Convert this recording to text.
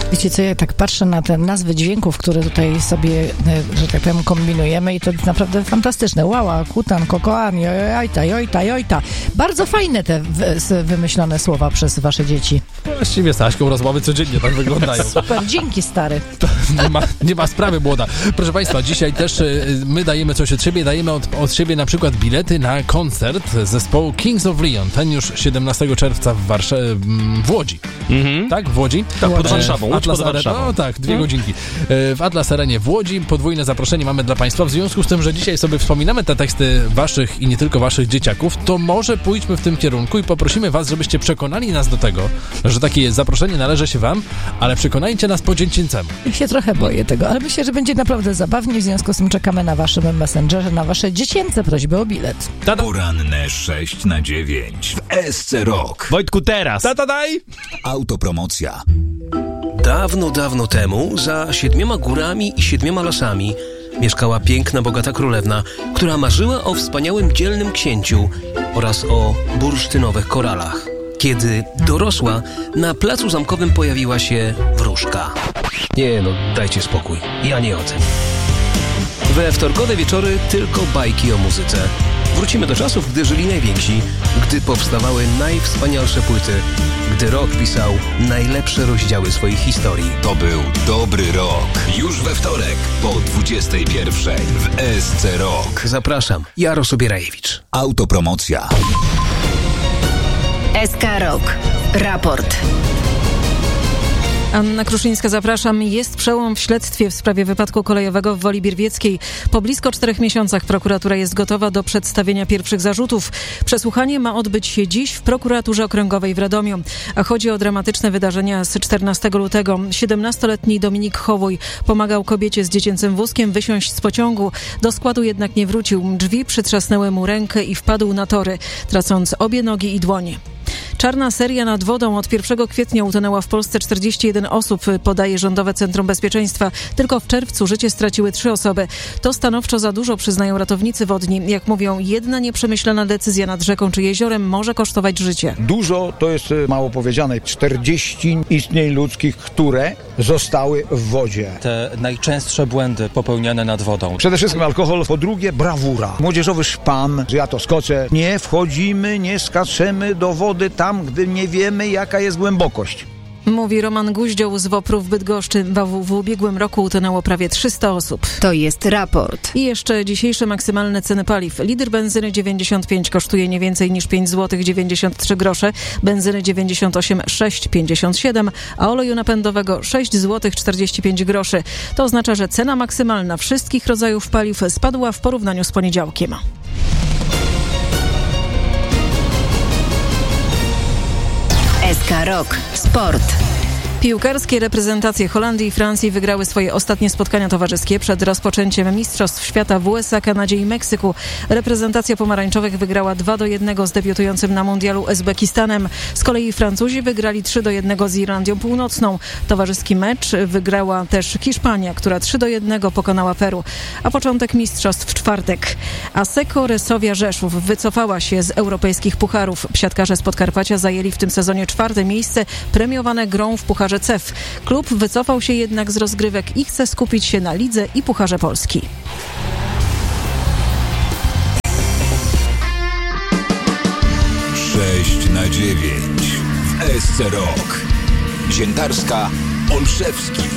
Wiecie co, ja tak patrzę na te nazwy dźwięków, które tutaj sobie, że tak powiem, kombinujemy i to jest naprawdę fantastyczne. Łała, kutan, kokoan, jojojajta, jojta. Bardzo fajne te wymyślone słowa przez wasze dzieci. Właściwie z Aśką rozmowy codziennie tak wyglądają. Super, dzięki stary. Nie ma sprawy, młoda. Proszę Państwa, dzisiaj też my dajemy coś od siebie. Dajemy od siebie na przykład bilety na koncert zespołu Kings of Leon. Ten już 17 czerwca w Łodzi. Tak? W Łodzi? Tak, pod Warszawą. Pod Warszawą. No tak, 2 godzinki. W Atlas Arenie w Łodzi. Podwójne zaproszenie mamy dla Państwa. W związku z tym, że dzisiaj sobie wspominamy te teksty waszych i nie tylko waszych dzieciaków, to może pójdźmy w tym kierunku i poprosimy was, żebyście przekonali nas do tego, że takie zaproszenie należy się wam, ale przekonajcie nas po dziecięcemu. Ja się trochę boję tego, ale myślę, że będzie naprawdę zabawnie. W związku z tym czekamy na waszym Messengerze, na wasze dziecięce prośby o bilet. Poranne 6 na 9 w SC Rock. Wojtku, teraz! Daj! Autopromocja. Dawno, dawno temu, za 7 górami i 7 lasami, mieszkała piękna, bogata królewna, która marzyła o wspaniałym, dzielnym księciu oraz o bursztynowych koralach. Kiedy dorosła, na placu zamkowym pojawiła się wróżka. Nie no, dajcie spokój, ja nie o tym. We wtorkowe wieczory tylko bajki o muzyce. Wrócimy do czasów, gdy żyli najwięksi, gdy powstawały najwspanialsze płyty, gdy rock pisał najlepsze rozdziały swoich historii. To był dobry rok. Już we wtorek po 21 w SC Rock. Zapraszam, Jaro Sobierajewicz. Autopromocja. SK Rock. Raport. Anna Kruszyńska, zapraszam. Jest przełom w śledztwie w sprawie wypadku kolejowego w Woli Birwieckiej. Po blisko 4 miesiącach prokuratura jest gotowa do przedstawienia pierwszych zarzutów. Przesłuchanie ma odbyć się dziś w prokuraturze okręgowej w Radomiu. A chodzi o dramatyczne wydarzenia z 14 lutego. 17-letni Dominik Chowuj pomagał kobiecie z dziecięcym wózkiem wysiąść z pociągu. Do składu jednak nie wrócił. Drzwi przytrzasnęły mu rękę i wpadł na tory, tracąc obie nogi i dłonie. Czarna seria nad wodą. Od 1 kwietnia utonęła w Polsce 41 osób, podaje Rządowe Centrum Bezpieczeństwa. Tylko w czerwcu życie straciły 3 osoby. To stanowczo za dużo, przyznają ratownicy wodni. Jak mówią, jedna nieprzemyślana decyzja nad rzeką czy jeziorem może kosztować życie. Dużo to jest mało powiedziane. 40 istnień ludzkich, które zostały w wodzie. Te najczęstsze błędy popełniane nad wodą. Przede wszystkim alkohol, po drugie brawura. Młodzieżowy szpan, że ja to skoczę. Nie wchodzimy, nie skaczemy do wody tam, gdy nie wiemy, jaka jest głębokość. Mówi Roman Guździoł z WOPR-u w Bydgoszczy. W ubiegłym roku utonęło prawie 300 osób. To jest raport. I jeszcze dzisiejsze maksymalne ceny paliw. Litr benzyny 95 kosztuje nie więcej niż 5 zł 93 grosze, benzyny 98 6,57, a oleju napędowego 6 zł 45 groszy. To oznacza, że cena maksymalna wszystkich rodzajów paliw spadła w porównaniu z poniedziałkiem. SK Rock. Sport. Piłkarskie reprezentacje Holandii i Francji wygrały swoje ostatnie spotkania towarzyskie przed rozpoczęciem Mistrzostw Świata w USA, Kanadzie i Meksyku. Reprezentacja pomarańczowych wygrała 2-1 z debiutującym na mundialu Uzbekistanem. Z kolei Francuzi wygrali 3-1 z Irlandią Północną. Towarzyski mecz wygrała też Hiszpania, która 3-1 pokonała Peru. A początek mistrzostw w czwartek. Asseco Resowia Rzeszów wycofała się z europejskich pucharów. Siatkarze z Podkarpacia zajęli w tym sezonie 4. miejsce, premiowane grą w Pucharze CEF. Klub wycofał się jednak z rozgrywek i chce skupić się na lidze i Pucharze Polski. Sześć na 9 w SC Rock. Ziętarska, Olszewski.